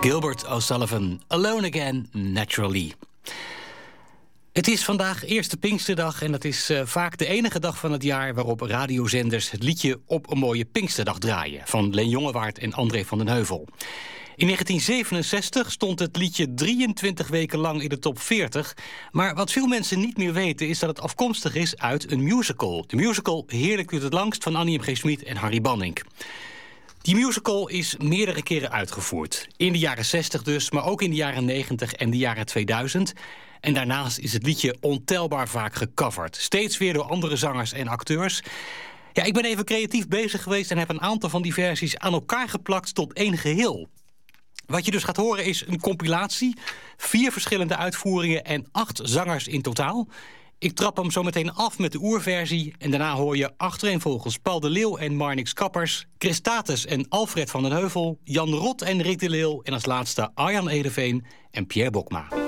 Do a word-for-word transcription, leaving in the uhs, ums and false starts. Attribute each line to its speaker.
Speaker 1: Gilbert O'Sullivan, Alone Again, Naturally. Het is vandaag eerste Pinksterdag en dat is uh, vaak de enige dag van het jaar waarop radiozenders het liedje Op een mooie Pinksterdag draaien van Leen Jongewaard en André van den Heuvel. In negentien zevenenzestig stond het liedje drieëntwintig weken lang in de top veertig. Maar wat veel mensen niet meer weten is dat het afkomstig is uit een musical. De musical Heerlijk duurt het langst van Annie M G. Schmid en Harry Bannink. Die musical is meerdere keren uitgevoerd. In de jaren zestig dus, maar ook in de jaren negentig en de jaren tweeduizend. En daarnaast is het liedje ontelbaar vaak gecoverd. Steeds weer door andere zangers en acteurs. Ja, ik ben even creatief bezig geweest en heb een aantal van die versies aan elkaar geplakt tot één geheel. Wat je dus gaat horen is een compilatie, vier verschillende uitvoeringen en acht zangers in totaal. Ik trap hem zo meteen af met de oerversie en daarna hoor je achtereenvolgens Paul de Leeuw en Marnix Kappers, Chris Tates en Alfred van den Heuvel, Jan Rot en Rick de Leeuw en als laatste Arjan Edeveen en Pierre Bokma.